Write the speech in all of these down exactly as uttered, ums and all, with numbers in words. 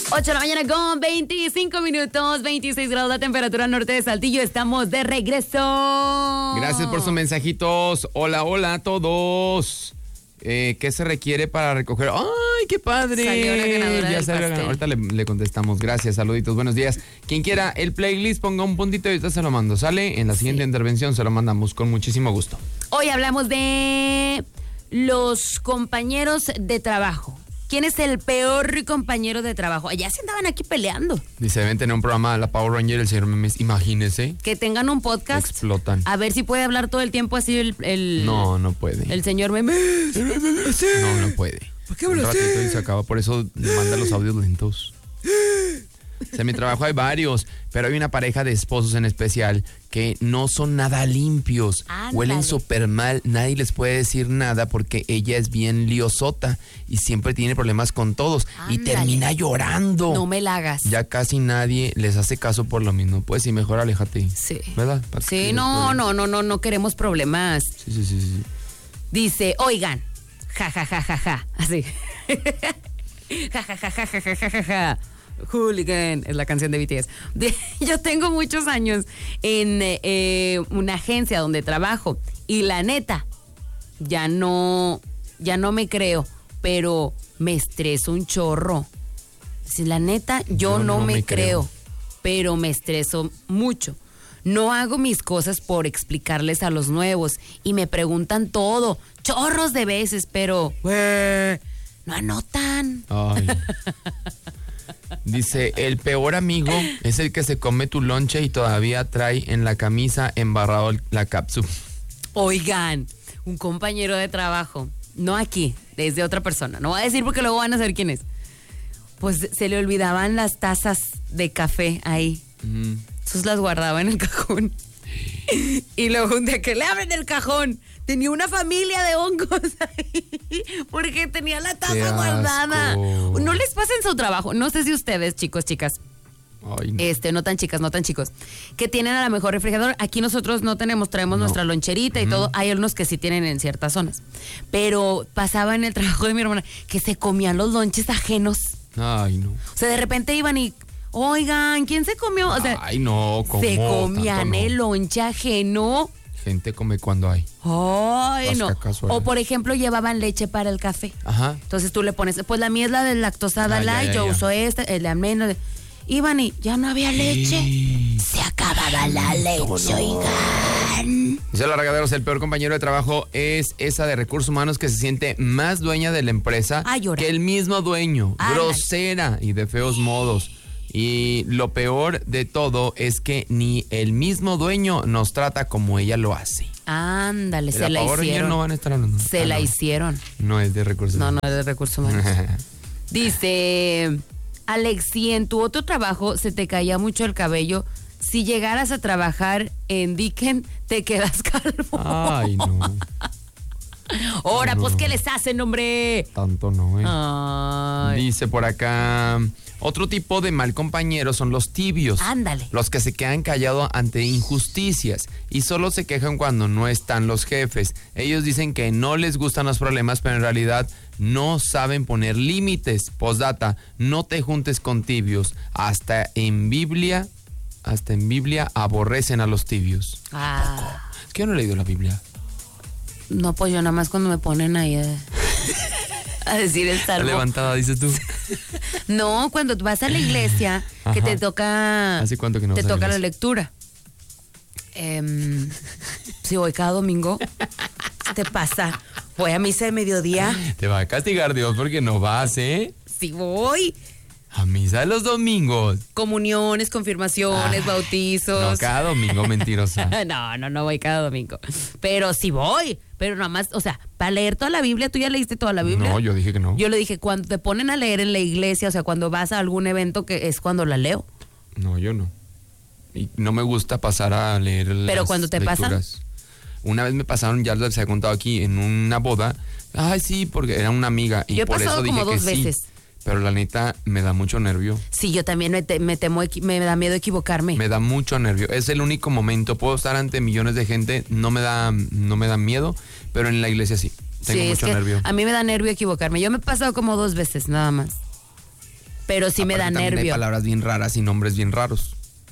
ocho de la mañana con veinticinco minutos, veintiséis grados la temperatura al norte de Saltillo. Estamos de regreso. Gracias por sus mensajitos. Hola, hola a todos. Eh, ¿Qué se requiere para recoger? ¡Ay, qué padre! Salió la ganadora ya del salió la ganadora. Ahorita le, le contestamos. Gracias, saluditos, buenos días. Quien quiera el playlist, ponga un puntito y ahorita se lo mando. ¿Sale? En la siguiente sí. intervención se lo mandamos con muchísimo gusto. Hoy hablamos de los compañeros de trabajo. ¿Quién es el peor compañero de trabajo? Ya se andaban aquí peleando. Dice, deben tener un programa, la Power Ranger, el señor Memes. Imagínese. Que tengan un podcast. Explotan. A ver si puede hablar todo el tiempo así el... el no, no puede. El señor Memes. No, no puede. ¿Por qué hablas así? Un ratito y se acaba, por eso manda los audios lentos. O sea, en mi trabajo hay varios, pero hay una pareja de esposos en especial que no son nada limpios. Ándale. Huelen súper mal, nadie les puede decir nada porque ella es bien liosota y siempre tiene problemas con todos. Ándale. Y termina llorando. No me la hagas. Ya casi nadie les hace caso por lo mismo. Pues sí, mejor aléjate. Sí. ¿Verdad? Sí, no, no, no, no, no queremos problemas. Sí, sí, sí, sí. Dice, oigan, ja, ja, ja, ja, ja, así. Ja, ja, ja, ja, ja, ja, ja, ja, ja. Hooligan, es la canción de B T S. De, yo tengo muchos años en eh, una agencia donde trabajo y la neta, ya no, ya no me creo, pero me estreso un chorro. Si la neta, yo, yo no, no me, me creo, creo, pero me estreso mucho. No hago mis cosas por explicarles a los nuevos y me preguntan todo, chorros de veces, pero wey, no anotan. Ay. Dice, el peor amigo es el que se come tu lonche y todavía trae en la camisa embarrado la cápsula. Oigan, un compañero de trabajo, no aquí, desde otra persona, no voy a decir porque luego van a saber quién es. Pues se le olvidaban las tazas de café ahí. Uh-huh. Entonces las guardaba en el cajón. Y luego un día que le abren el cajón, tenía una familia de hongos ahí, porque tenía la taza guardada. ¿No les pasa en su trabajo? No sé si ustedes, chicos, chicas, Ay, no. este, no tan chicas, no tan chicos, que tienen a lo mejor refrigerador. Aquí nosotros no tenemos, traemos no. nuestra loncherita y uh-huh. todo. Hay algunos que sí tienen en ciertas zonas. Pero pasaba en el trabajo de mi hermana que se comían los lonches ajenos. Ay, no. O sea, de repente iban y... Oigan, ¿quién se comió? O sea, ay, no, ¿cómo? Se comían no. el lonche ajeno. Gente come cuando hay. Ay, no. O por ejemplo, llevaban leche para el café. Ajá. Entonces tú le pones, pues la mía es la de lactosada ah, light, ya, ya, yo ya. uso esta, el de almendra. Iban y ya no había leche. Sí. Se acababa la leche, no. oigan. Dice la Regaderos, el peor compañero de trabajo es esa de recursos humanos que se siente más dueña de la empresa Ay, que el mismo dueño. Ay, grosera y de feos modos. Y lo peor de todo es que ni el mismo dueño nos trata como ella lo hace. Ándale, se la hicieron. No van a estar hablando. Se ah, la no. hicieron. No es de recursos humanos. No, no es de recursos humanos. Dice, Alex, si en tu otro trabajo se te caía mucho el cabello, si llegaras a trabajar en Dicken, te quedas calvo. Ay, no. Ahora, no, pues, no. ¿qué les hacen, hombre? Tanto no, ¿eh? Ay. Dice por acá... Otro tipo de mal compañero son los tibios. Ándale. Los que se quedan callados ante injusticias y solo se quejan cuando no están los jefes. Ellos dicen que no les gustan los problemas, pero en realidad no saben poner límites. Postdata, no te juntes con tibios. Hasta en Biblia, hasta en Biblia aborrecen a los tibios. Ah. Es que yo no he leído la Biblia. No, pues yo nada más cuando me ponen ahí eh, a decir el salmo. Levantada, dices tú. No, cuando vas a la iglesia, Ajá. que te toca... ¿Hace cuánto que no Te vas a toca la la lectura. Eh, si voy cada domingo, ¿qué te pasa? Voy a misa de mediodía. Te va a castigar Dios porque no vas, ¿eh? Sí voy. A misa de los domingos. Comuniones, confirmaciones, ah, bautizos. No, cada domingo, mentirosa. no, no, no voy cada domingo. Pero sí voy. Pero nada más, o sea, para leer toda la Biblia, ¿tú ya leíste toda la Biblia? No, yo dije que no. Yo le dije, cuando te ponen a leer en la iglesia, o sea, cuando vas a algún evento, que es cuando la leo. No, yo no. Y no me gusta pasar a leer las Pero cuando te lecturas. Pasa. Una vez me pasaron, ya les he contado aquí, en una boda. Ay, sí, porque era una amiga. Y yo he por pasado eso dije como dos que veces. Sí. Pero la neta, me da mucho nervio. Sí, yo también me, te, me temo, me da miedo equivocarme. Me da mucho nervio. Es el único momento. Puedo estar ante millones de gente, no me da, no me da miedo, pero en la iglesia sí. Tengo sí, mucho es que nervio. A mí me da nervio equivocarme. Yo me he pasado como dos veces, nada más. pero sí me da nervio. Hay palabras bien raras y nombres bien raros.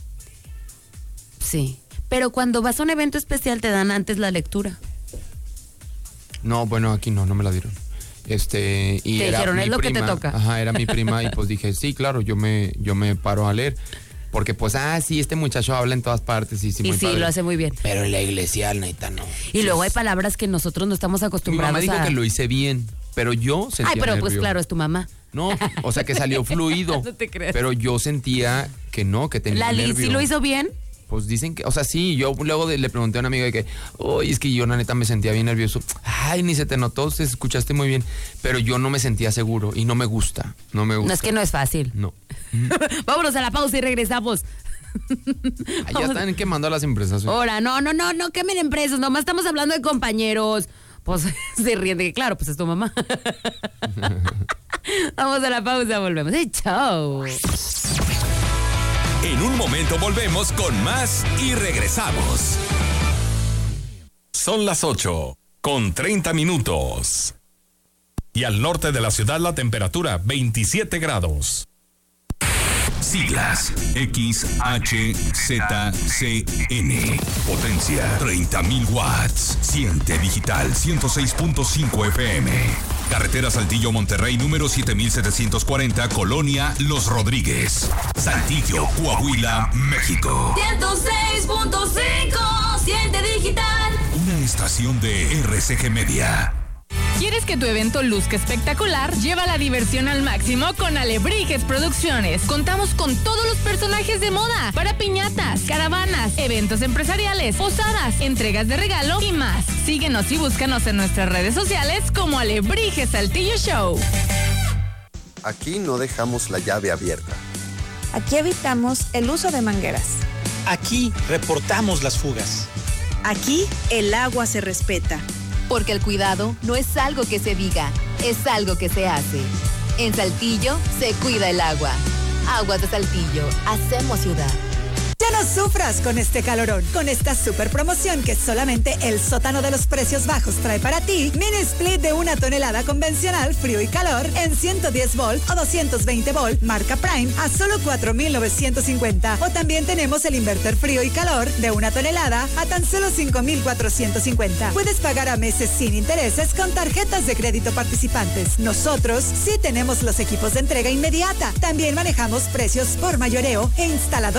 Sí, pero cuando vas a un evento especial te dan antes la lectura. No, bueno, aquí no, no me la dieron. Este, y te era dijeron, mi es lo prima, que te toca. Ajá, era mi prima y pues dije, sí, claro, yo me, yo me paro a leer. Porque pues, ah, sí, este muchacho habla en todas partes y sí, y muy sí, padre. Lo hace muy bien. Pero en la iglesia, neta, no. Y luego hay palabras que nosotros no estamos acostumbrados a... Mi mamá dijo a... que lo hice bien, pero yo sentía Ay, pero nervio. pues claro, es tu mamá. No, o sea que salió fluido. No te creas. Pero yo sentía que no, que tenía Lali, nervio. ¿sí lo hizo bien? Pues dicen que, o sea, sí, yo luego de, le pregunté a una amiga de que, oye, es que yo la neta me sentía bien nervioso. Ay, ni se te notó, te escuchaste muy bien. Pero yo no me sentía seguro y no me gusta, no me gusta. No, es que no es fácil. No. Vámonos a la pausa y regresamos. Allá están quemando a las empresas. Ahora, no, no, no, no quemen empresas, nomás estamos hablando de compañeros. Pues se ríen de que, claro, pues es tu mamá. Vamos a la pausa, volvemos. ¡Hey, chao! En un momento volvemos con más y regresamos. Son las ocho con treinta minutos. Y al norte de la ciudad la temperatura veintisiete grados. Siglas X H Z C N. Potencia treinta mil watts. Siente digital ciento seis punto cinco F M. Carretera Saltillo Monterrey número siete mil setecientos cuarenta, Colonia Los Rodríguez. Saltillo, Coahuila, México. ciento seis punto cinco. Siente digital. Una estación de R C G Media. ¿Quieres que tu evento luzca espectacular? Lleva la diversión al máximo con Alebrijes Producciones. Contamos con todos los personajes de moda para piñatas, caravanas, eventos empresariales, posadas, entregas de regalo y más. Síguenos y búscanos en nuestras redes sociales como Alebrijes Saltillo Show. Aquí no dejamos la llave abierta. Aquí evitamos el uso de mangueras. Aquí reportamos las fugas. Aquí el agua se respeta. Porque el cuidado no es algo que se diga, es algo que se hace. En Saltillo se cuida el agua. Aguas de Saltillo, hacemos ciudad. Ya no sufras con este calorón. Con esta super promoción que solamente el sótano de los precios bajos trae para ti, mini split de una tonelada convencional, frío y calor, en ciento diez volt o doscientos veinte volt, marca Prime, a solo cuatro mil novecientos cincuenta. O también tenemos el inverter frío y calor de una tonelada a tan solo cinco mil cuatrocientos cincuenta. Puedes pagar a meses sin intereses con tarjetas de crédito participantes. Nosotros sí tenemos los equipos de entrega inmediata. También manejamos precios por mayoreo e instalador